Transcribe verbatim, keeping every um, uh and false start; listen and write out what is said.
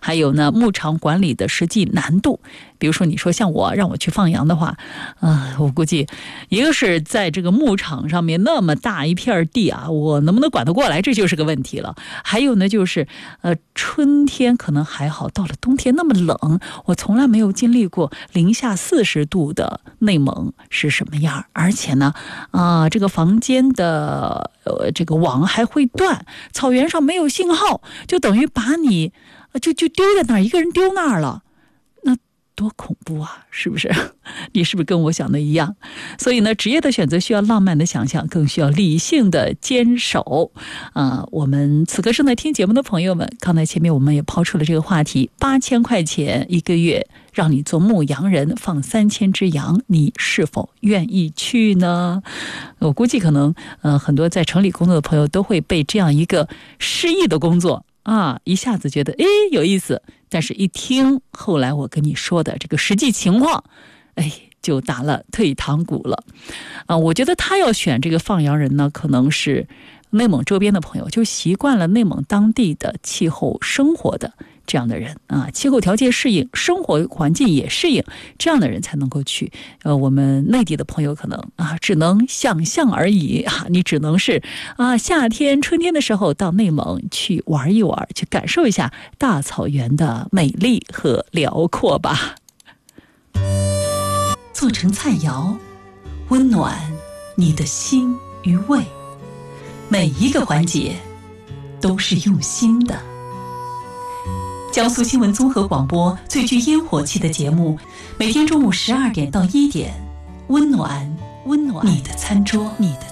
还有呢牧场管理的实际难度。比如说你说像我让我去放羊的话，呃，我估计一个是在这个牧场上面那么大一片地啊，我能不能管得过来，这就是个问题了。还有呢就是呃春天可能还好，到了冬天那么冷，我从来没有经历过零下四十度的内蒙是什么样，而且呢啊、呃、这个房间的呃这个网还会断，草原上没有信号，就等于把你就就丢在那儿，一个人丢那儿了，那多恐怖啊，是不是？你是不是跟我想的一样？所以呢，职业的选择需要浪漫的想象，更需要理性的坚守。啊、呃，我们此刻正在听节目的朋友们，刚才前面我们也抛出了这个话题，八千块钱一个月让你做牧羊人，放三千只羊，你是否愿意去呢？我估计可能呃很多在城里工作的朋友都会被这样一个诗意的工作啊，一下子觉得诶有意思，但是一听后来我跟你说的这个实际情况，哎，就打了退堂鼓了。啊，我觉得他要选这个放羊人呢，可能是内蒙周边的朋友，就习惯了内蒙当地的气候生活的这样的人啊，气候条件适应，生活环境也适应，这样的人才能够去。呃，我们内地的朋友可能啊，只能想象而已啊，你只能是啊，夏天、春天的时候到内蒙去玩一玩，去感受一下大草原的美丽和辽阔吧。做成菜肴，温暖你的心与胃，每一个环节都是用心的。江苏新闻综合广播最具烟火气的节目，每天中午十二点到一点，温暖温暖你的餐桌，你的